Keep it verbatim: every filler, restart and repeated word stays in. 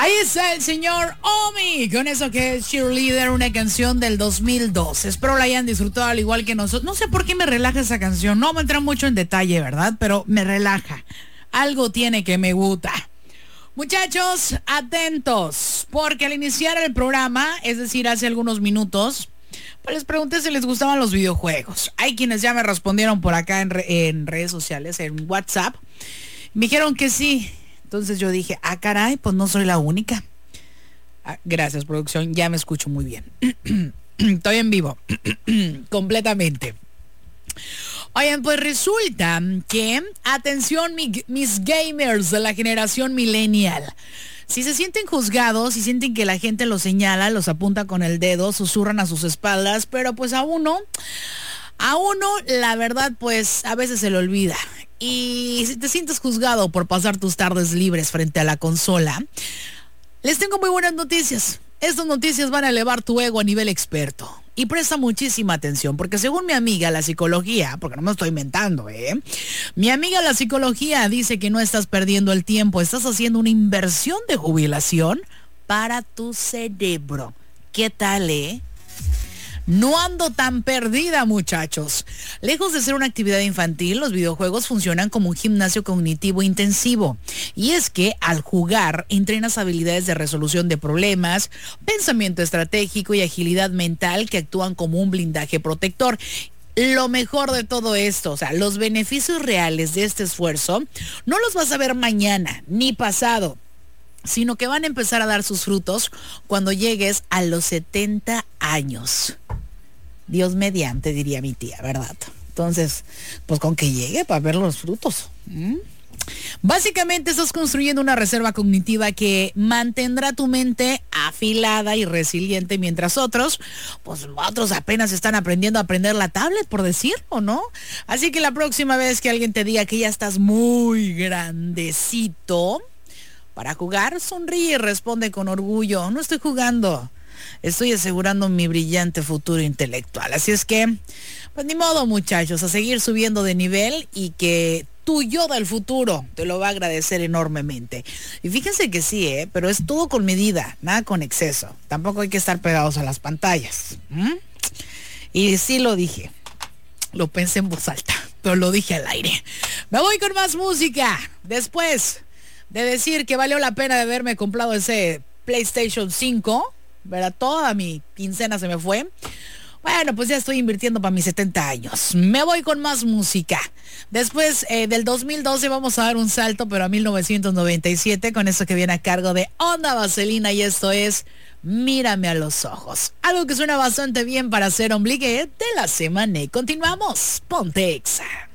Ahí está el señor Omi, con eso que es Cheerleader, una canción del dos mil dos. Espero la hayan disfrutado al igual que nosotros. No sé por qué me relaja esa canción, no me entra mucho en detalle, ¿verdad? Pero me relaja. Algo tiene que me gusta. Muchachos, atentos, porque al iniciar el programa, es decir, hace algunos minutos, pues les pregunté si les gustaban los videojuegos. Hay quienes ya me respondieron por acá en, re- en redes sociales, en WhatsApp. Me dijeron que sí. Entonces yo dije, ah, caray, pues no soy la única. Ah, gracias, producción, ya me escucho muy bien. Estoy en vivo, completamente. Oigan, pues resulta que, atención mi, mis gamers de la generación millennial, si se sienten juzgados, si sienten que la gente los señala, los apunta con el dedo, susurran a sus espaldas, pero pues a uno, a uno la verdad pues a veces se le olvida. Y si te sientes juzgado por pasar tus tardes libres frente a la consola, les tengo muy buenas noticias. Estas noticias van a elevar tu ego a nivel experto. Y presta muchísima atención, porque según mi amiga la psicología, porque no me estoy inventando, ¿eh? Mi amiga la psicología dice que no estás perdiendo el tiempo, estás haciendo una inversión de jubilación para tu cerebro. ¿Qué tal, eh? No ando tan perdida, muchachos. Lejos de ser una actividad infantil, los videojuegos funcionan como un gimnasio cognitivo intensivo. Y es que al jugar entrenas habilidades de resolución de problemas, pensamiento estratégico y agilidad mental que actúan como un blindaje protector. Lo mejor de todo esto, o sea, los beneficios reales de este esfuerzo, no los vas a ver mañana ni pasado, sino que van a empezar a dar sus frutos cuando llegues a los setenta años. Dios mediante, diría mi tía, ¿verdad? Entonces, pues con que llegue para ver los frutos. ¿Mm? Básicamente estás construyendo una reserva cognitiva que mantendrá tu mente afilada y resiliente, mientras otros, pues otros apenas están aprendiendo a aprender la tablet, por decirlo, ¿no? Así que la próxima vez que alguien te diga que ya estás muy grandecito para jugar, sonríe y responde con orgullo: no estoy jugando, estoy asegurando mi brillante futuro intelectual. Así es que, pues ni modo, muchachos, a seguir subiendo de nivel, y que tu yo del futuro te lo va a agradecer enormemente. Y fíjense que sí, ¿eh? Pero es todo con medida, nada con exceso. Tampoco hay que estar pegados a las pantallas. ¿Mm? Y sí lo dije, lo pensé en voz alta, pero lo dije al aire. Me voy con más música. Después de decir que valió la pena de haberme comprado ese PlayStation cinco, ¿verdad? Toda mi quincena se me fue. Bueno, pues ya estoy invirtiendo para mis setenta años. Me voy con más música. Después eh, del dos mil doce vamos a dar un salto, pero a mil novecientos noventa y siete, con eso que viene a cargo de Onda Vaselina, y esto es Mírame a los ojos. Algo que suena bastante bien para hacer ombligue de la semana. Continuamos. Ponte Exa.